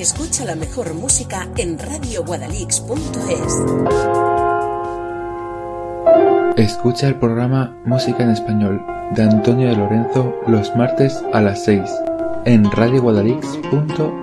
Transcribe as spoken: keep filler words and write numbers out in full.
Escucha la mejor música en radio guadalix punto es. Escucha el programa Música en Español de Antonio de Lorenzo los martes a las seis en radio guadalix punto es.